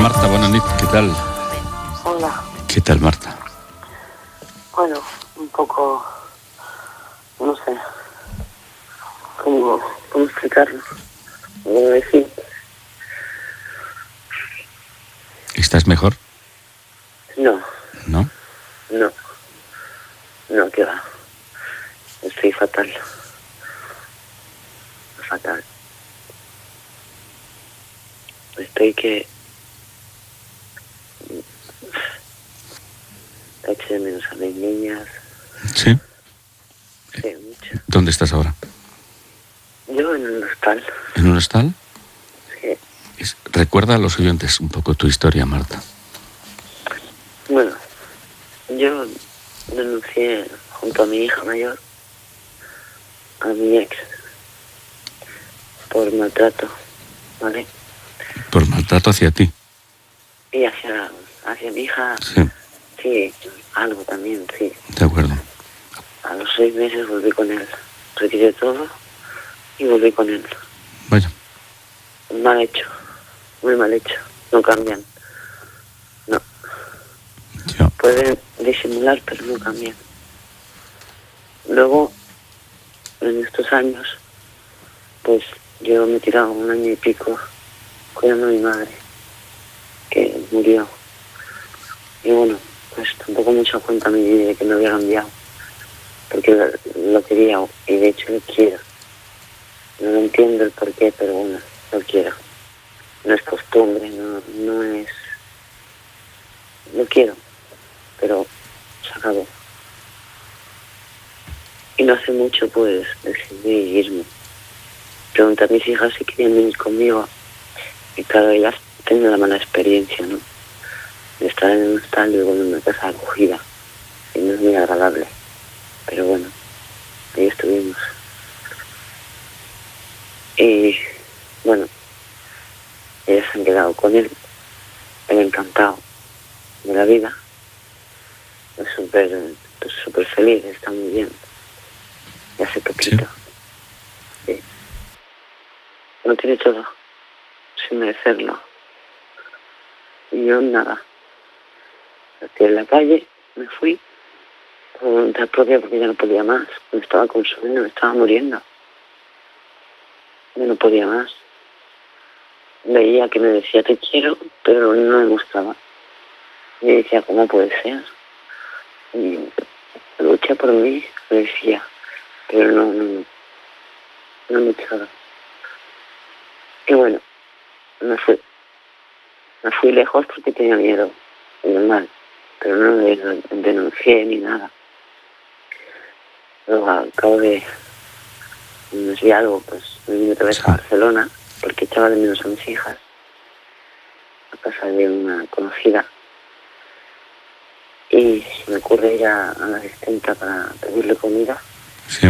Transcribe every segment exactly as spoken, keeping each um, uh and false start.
Marta, bona nit, ¿qué tal? Hola. ¿Qué tal, Marta? Bueno, un poco, no sé, cómo, cómo explicarlo, cómo decir. ¿Estás mejor? No, ¿No? no, no, que va. Estoy fatal. Fatal. Estoy que... echo de menos a mis niñas. ¿Sí? Sí, mucho. ¿Dónde estás ahora? Yo en un hostal. ¿En un hostal? Sí. Es- Recuerda a los oyentes un poco tu historia, Marta. Bueno, yo denuncié junto a mi hija mayor a mi ex por maltrato, ¿vale? Por maltrato hacia ti. Y hacia, hacia mi hija, Sí, sí, algo también, sí. de acuerdo. A los seis meses volví con él. Retiré todo y volví con él. Vaya. Mal hecho, muy mal hecho. No cambian. No. Ya. Pueden disimular, pero no cambian. Luego, en estos años, pues yo me he tirado un año y pico cuidando a mi madre, que murió. Y bueno, pues tampoco me he hecho cuenta a mí de que me había cambiado, porque lo, lo quería y de hecho lo quiero. No entiendo el porqué, pero bueno, lo quiero. No es costumbre, no, no es... Lo quiero, pero se acabó. Y no hace mucho, pues, decidí irme. Pregunté a mis hijas si querían venir conmigo. Y claro, ellas tienen la mala experiencia, ¿no? De estar en un hostal y luego en una casa acogida. Y no es muy agradable. Pero bueno, ahí estuvimos. Y bueno, ellas se han quedado con él. Él encantado de la vida. Es súper, pues, súper feliz, está muy bien. Y hace poquito. Sí. Lo tiene todo, sin merecerlo. Y yo nada. Estoy en la calle, me fui, por voluntad propia porque ya no podía más. Me estaba consumiendo, me estaba muriendo. Yo no podía más. Veía que me decía te quiero, pero no me gustaba. Y decía, ¿cómo puede ser? Y lucha por mí, me decía, pero no, no, no, no luchaba. Y bueno, me fui. Me fui lejos porque tenía miedo, normal, pero no le denuncié ni nada. Luego, al cabo de un mes y algo, pues me vine otra vez a Barcelona porque echaba de menos a mis hijas a casa de una conocida. Y se me ocurre ir a, a la asistenta para pedirle comida. Sí.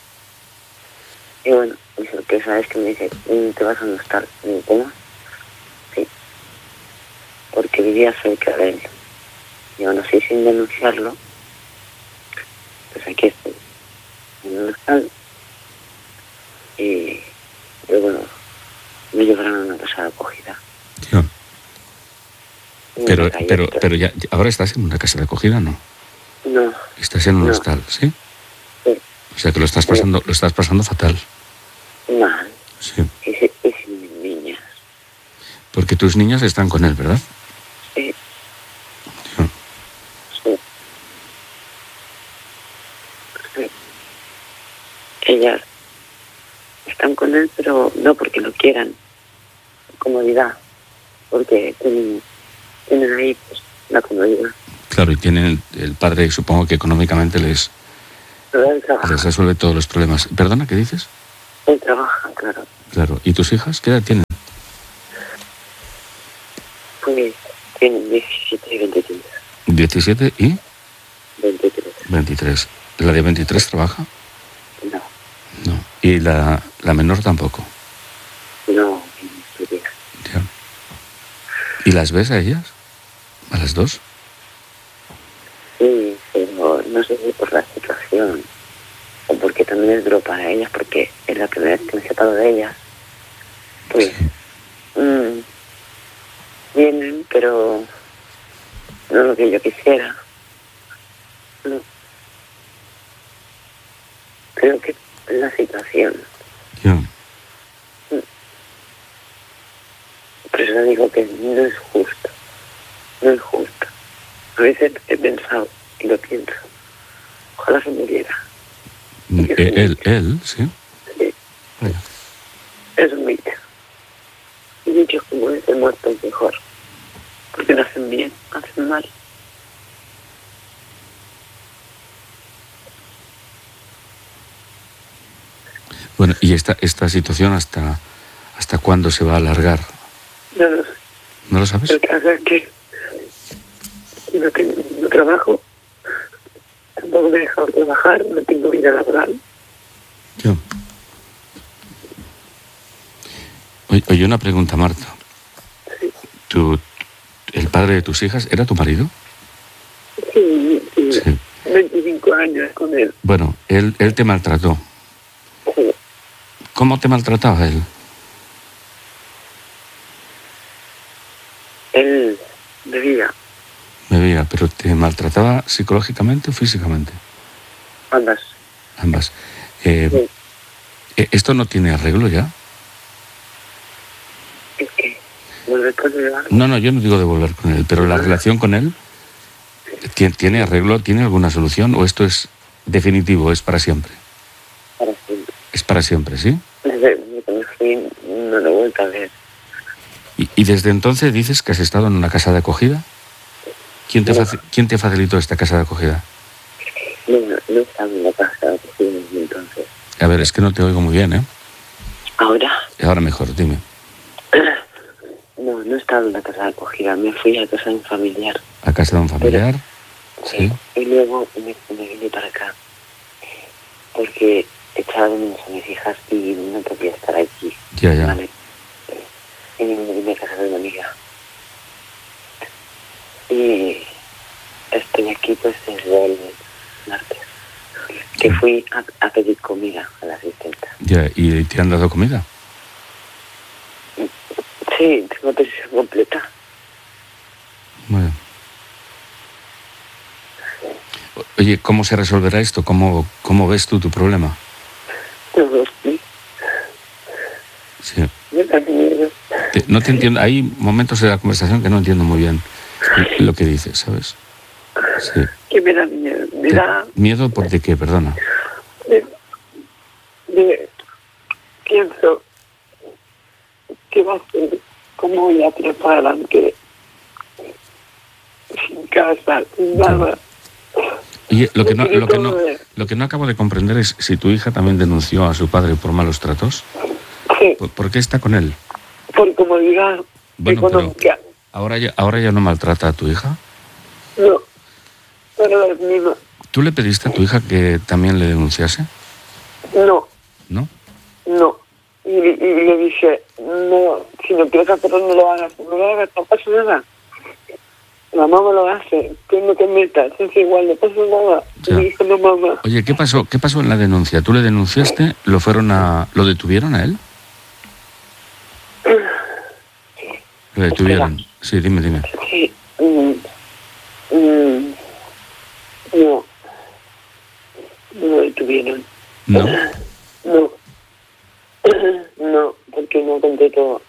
Y bueno, mi sorpresa es que me dice, ¿te vas a no estar? Y digo, ¿cómo? Sí, porque vivía cerca de él. Y aún así, sin denunciarlo, pues aquí estoy, en un hostal. Y, y bueno, me llevaron a una casa de acogida. Ya. Y Pero, me caí pero, esto. pero ya, ahora estás en una casa de acogida, ¿no? No, Estás en un No. hostal, ¿sí? Sí. O sea que lo estás pasando, lo estás pasando fatal. mal. Sí. Y, si- y sin mis niñas. Porque tus niñas están con él, ¿verdad? Sí, Ya. sí. Sí. Ellas están con él, pero no porque lo quieran. Comodidad. Porque tienen, tienen ahí pues, la comodidad. Claro, y tienen el padre, supongo que económicamente les, Pero él trabaja. les resuelve todos los problemas. ¿Perdona, qué dices? Él trabaja, claro. Claro. ¿Y tus hijas qué edad tienen? Pues tienen diecisiete y veintitrés. diecisiete y veintitrés. veintitrés. ¿La de veintitrés trabaja? No, No. ¿Y la, la menor tampoco? no, estudia. Ya. ¿Y las ves a ellas? ¿A las dos? Sí, pero no sé si por la situación o porque también es duro para ellas, porque es la primera vez que me separo de ellas. Pues, Sí. mmm, vienen, pero no lo que yo quisiera. No. Creo que es la situación. Ya. Por eso digo que no es justo. No es justo. A veces he pensado y lo pienso. Ojalá se muriera. Mm, eh, Él, él, sí. Sí, Vaya. es un bicho. Y bichos como ese muerto es mejor. Porque no hacen bien, hacen mal. Bueno, ¿y esta, esta situación hasta, hasta cuándo se va a alargar? No lo sé. ¿No lo sabes? El caso es que no, tengo, no trabajo, tampoco me he dejado trabajar, no tengo vida laboral. Ya. Oye, oye, una pregunta, Marta. Sí. ¿Tu, ¿El padre de tus hijas era tu marido? Sí, sí, Sí. veinticinco años con él. Bueno, él, él te maltrató. Sí. ¿Cómo te maltrataba él? Él bebía, Bebía, pero ¿te maltrataba psicológicamente o físicamente? ambas. Ambas. Eh, Sí. eh, ¿Esto no tiene arreglo ya? Es que volver con él algo No, no, yo no digo de volver con él, pero la relación con él, ¿tiene, ¿tiene arreglo? ¿Tiene alguna solución? ¿O esto es definitivo, es para siempre? para siempre. Es para siempre, ¿sí? Desde que me fui no lo he vuelto a ver. ¿Y, y desde entonces dices que has estado en una casa de acogida? ¿Quién te, No. faci- ¿quién te facilitó esta casa de acogida? No, no, no estaba en la casa de acogida desde entonces. A ver, es que no te oigo muy bien, ¿eh? Ahora, Ahora mejor, dime. no, no estaba en la casa de acogida, me fui a casa de un familiar. ¿A casa de un familiar? Sí. Y luego me, me vine para acá. Porque echaba de menos a mis hijas y no podía estar aquí. Ya, ya. ¿Vale? Y me vine a casa de una amiga. Y estoy aquí pues desde el martes. Que Sí. fui a, a pedir comida a la asistenta. Ya, ¿y te han dado comida? Sí, tengo petición completa. Bueno. O- Oye, ¿cómo se resolverá esto? ¿Cómo, cómo ves tú tu problema? Todo sí. Sí. Me da miedo. Te- no te entiendo. Hay momentos de la conversación que no entiendo muy bien lo que dices, ¿sabes? Sí. Que me da miedo. Me Te- da... ¿Miedo por de qué? Perdona. De, de- pienso que va a ser como voy a tirar para adelante sin casa, sin nada. Oye, lo que no, lo que no, Todo es- lo que no acabo de comprender es si tu hija también denunció a su padre por malos tratos. Sí, ¿Por, por qué está con él? por comodidad Bueno, pero económica. ahora ya, ahora ya no maltrata a tu hija. No, pero las mismas. ¿Tú le pediste a tu hija que también le denunciase? No, ¿No? no. Y, y le dije, no, si no quieres hacerlo, no lo hagas. No lo hagas, no pasa nada. La mamá lo hace, que no te metas, es igual, no pasa nada. Ya. Y me dijo, no, mamá. Oye, ¿qué pasó? ¿Qué pasó en la denuncia? ¿Tú le denunciaste? ¿Lo fueron a, lo detuvieron a él? Lo detuvieron. Sí, dime, dime. Sí. Mm, mm, no. No lo detuvieron. ¿No? No. No, porque no conté todo.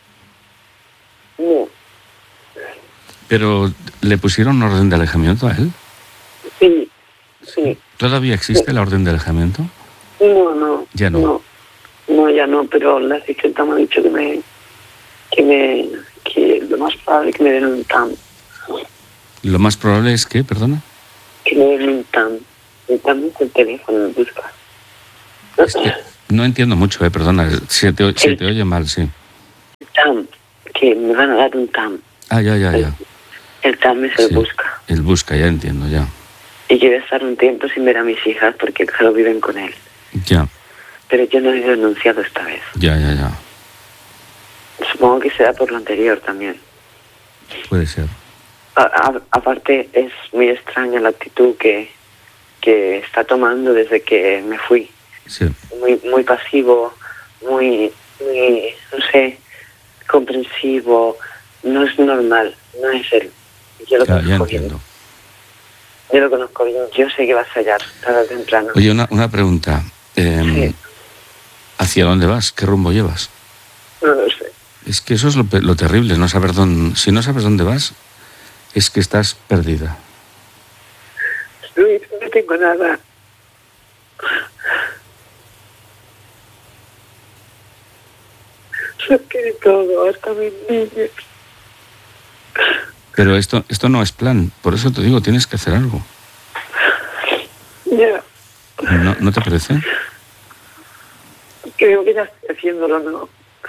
No. Pero ¿le pusieron orden de alejamiento a él? Sí. Sí. ¿Todavía existe la orden de alejamiento? No, no. Ya no. No, no ya no, pero la asistenta me ha dicho que me... que me... que lo más probable es que me den un TAM. Lo más probable es que, perdona. Que me den un TAM. El TAM es el teléfono, me busca. Es que no entiendo mucho, eh, perdona. Se te, o- se te oye mal, sí. El TAM, que me van a dar un TAM. Ah, ya, ya, ya. El TAM es el Sí. busca. El busca, ya entiendo, ya. Y quiero estar un tiempo sin ver a mis hijas porque solo viven con él. Ya, Pero yo no he denunciado esta vez. ya, ya, ya. Supongo que será por lo anterior también. Puede ser. A- a- aparte, es muy extraña la actitud que, que está tomando desde que me fui. Sí. Muy, muy pasivo, muy, muy, no sé, comprensivo. no es normal, no es él. Yo lo Ya, ya conozco bien. entiendo. Yo lo conozco bien, yo sé que va a fallar tarde o temprano. Oye, una, una pregunta. Eh, Sí. ¿Hacia dónde vas? ¿Qué rumbo llevas? No lo sé. Es que eso es lo, pe- lo terrible, no saber dónde... Si no sabes dónde vas, es que estás perdida. Luis, no tengo nada. Lo quiere todo, hasta mis niños. Pero esto, esto no es plan, por eso te digo, tienes que hacer algo. Ya, ¿No, ¿no te parece? creo que ya estoy haciéndolo, ¿no?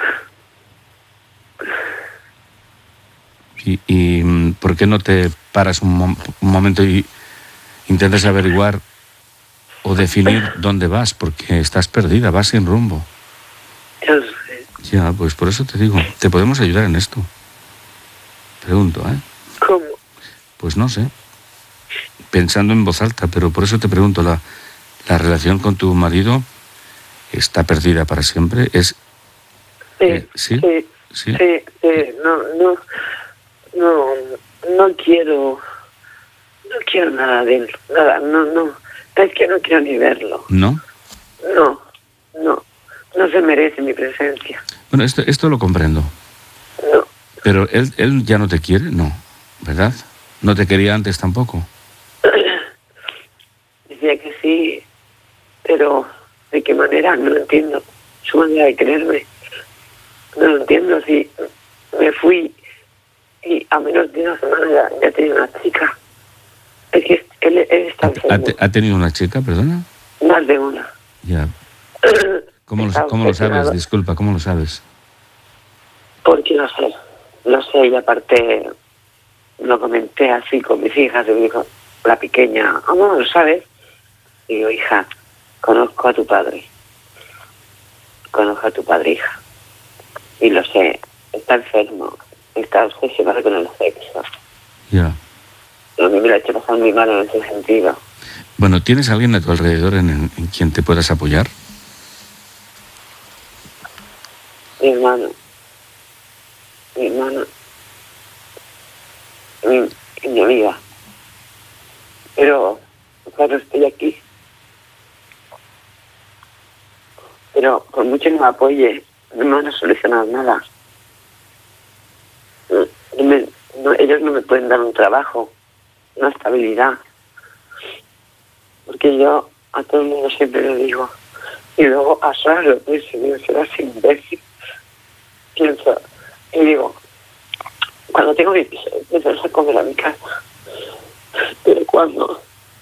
Y, y mm, ¿por qué no te paras un, mom- un momento y intentas averiguar o definir dónde vas? Porque estás perdida, vas sin rumbo. Ya lo sé. Ya, pues por eso te digo, te podemos ayudar en esto. Pregunto, ¿eh? ¿Cómo? Pues no sé. Pensando en voz alta, pero por eso te pregunto, ¿la, la relación con tu marido está perdida para siempre? ¿Es, Sí, Eh, ¿sí? sí, sí? sí, sí, no, no, no, no quiero, no quiero nada de él, nada, no, no, es que no quiero ni verlo, ¿No? no, no, no se merece mi presencia, Bueno, esto, esto lo comprendo. no, Pero él, él ya no te quiere, no, ¿verdad? No te quería antes tampoco. decía que sí, pero ¿de qué manera? No lo entiendo, su manera de quererme, no lo entiendo, si me fui y a menos de una semana ya, ya tenía una chica, es que él, él está ¿Ha, enfermo, te- ha tenido una chica, perdona? más de una. Ya. ¿Cómo Está lo, cómo lo sabes? obsesionado. Disculpa, ¿cómo lo sabes? Porque no sé, no sé, y aparte lo comenté así con mis hijas, y me dijo, la pequeña, ah, no, ¿lo sabes? Y digo, hija, conozco a tu padre, conozco a tu padre, hija, y lo sé, está enfermo, está obsesionado con el sexo. Ya. A mí me lo ha hecho pasar muy mal en ese sentido. Bueno, ¿tienes alguien a tu alrededor en, en- en quien te puedas apoyar? Mi hermano, mi hermana, mi, y mi amiga. Pero cuando estoy aquí, pero por mucho que me apoye, no me van a solucionar nada. No me- no, ellos no me pueden dar un trabajo, una estabilidad. Porque yo a todo el mundo siempre le digo, y luego a Sara lo pienso, digo, serás imbécil. Pienso, y digo, cuando tengo mi piso, empiezo a comer a mi casa. Pero cuando...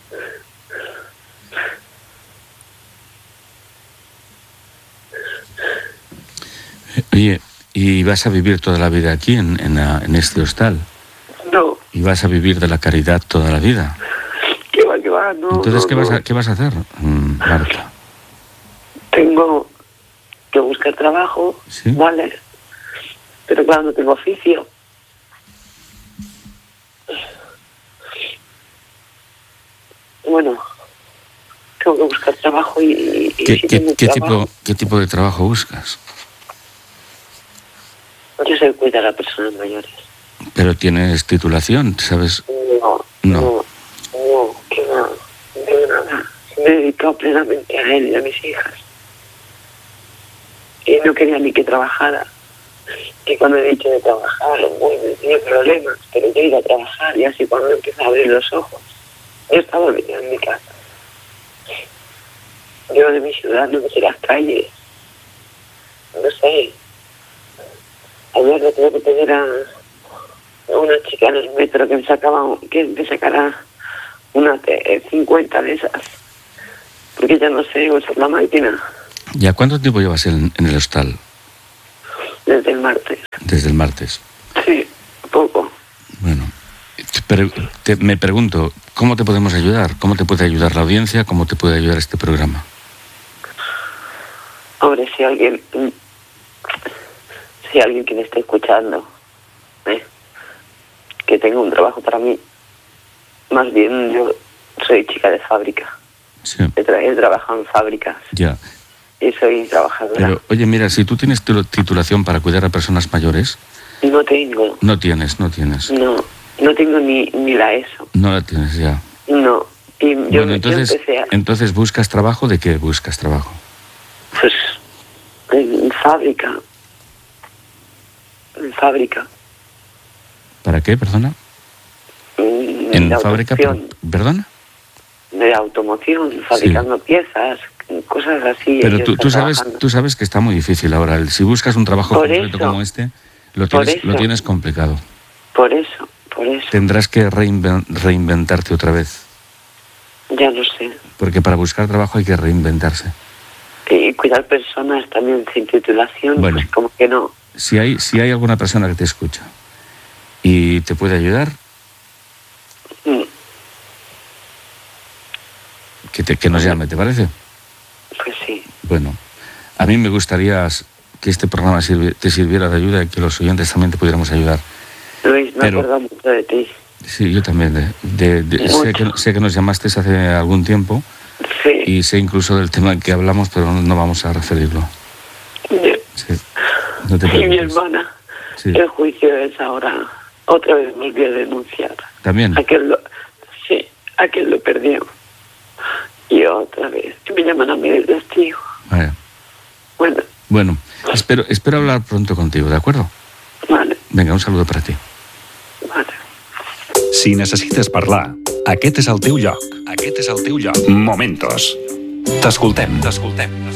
Eh, Oye, ¿y vas a vivir toda la vida aquí, en, en, la- en este hostal? No, ¿Y vas a vivir de la caridad toda la vida? que va, que va, no, Entonces, no, ¿qué vas no. a, qué vas a hacer, mm, Marta? Tengo que buscar trabajo, ¿Sí? ¿vale? Pero claro, no tengo oficio. Bueno, tengo que buscar trabajo y, y ¿Qué, si qué- tengo qué trabajo, tipo, ¿Qué tipo de trabajo buscas? yo sé cuidar a personas mayores. Pero tienes titulación, ¿sabes? No, No. no, no, que no, de nada. Me he dedicado plenamente a él y a mis hijas. Y no quería ni que trabajara. Y cuando he dicho de trabajar, muy me tenía problemas, pero yo iba a trabajar y así cuando empecé a abrir los ojos, yo estaba dormida en mi casa. Yo de mi ciudad no me sé las calles. No sé. Ayer le tuve que pedir a a una chica en el metro que me sacaba, que me sacara una T cincuenta de esas. Porque ya no sé usar la máquina ¿Ya cuánto tiempo llevas en, en el hostal? desde el martes. Desde el martes. Sí, poco. Bueno, pero te- me pregunto, ¿cómo te podemos ayudar? ¿Cómo te puede ayudar la audiencia? ¿Cómo te puede ayudar este programa? Hombre, si alguien, si alguien que me esté escuchando, ¿eh? que tenga un trabajo para mí, más bien yo soy chica de fábrica, Sí, he, tra- he trabajado en fábricas ya. y soy trabajadora. Pero, oye, mira, si tú tienes tu- titulación para cuidar a personas mayores, No tengo. No tienes, no tienes. No, no tengo ni, ni la ESO. No la tienes ya. No. Y yo, Bueno, entonces, yo empecé a, entonces ¿buscas trabajo? ¿De qué buscas trabajo? pues, en fábrica. En fábrica. ¿Para qué, perdona? En, ¿En de fábrica? automoción. ¿Perdona? De automoción, fabricando sí. piezas, cosas así. Pero tú, tú, sabes, tú sabes que está muy difícil ahora. El, si buscas un trabajo por concreto eso, como este, lo tienes, lo tienes complicado. Por eso, por eso. Tendrás que reinven, reinventarte otra vez. Ya lo sé. Porque para buscar trabajo hay que reinventarse. Y cuidar personas también sin titulación, bueno, pues como que no. Si hay, si hay alguna persona que te escucha y te puede ayudar, mm. que, te, que nos llame, ¿te parece? Pues sí. Bueno, a mí me gustaría que este programa sirvi, te sirviera de ayuda y que los oyentes también te pudiéramos ayudar. Luis, me Pero, acuerdo mucho de ti. Sí, yo también. De, de, de, sé, que, sé que nos llamaste hace algún tiempo. Sí. Y sé incluso del tema en que hablamos, pero no, no vamos a referirlo. Yeah. Sí. No te y mi hermana, sí. El juicio es ahora, otra vez volvió a denunciar. ¿También? Aquel lo, sí, aquel lo perdió. Y otra vez, me llaman a mí de testigo. Vale. Bueno. Bueno, espero, espero hablar pronto contigo, ¿de acuerdo? Vale. Venga, un saludo para ti. Vale. Si necessites parlar, aquest és el teu lloc. Aquest és el teu lloc. Momentos. T'escoltem. T'escoltem.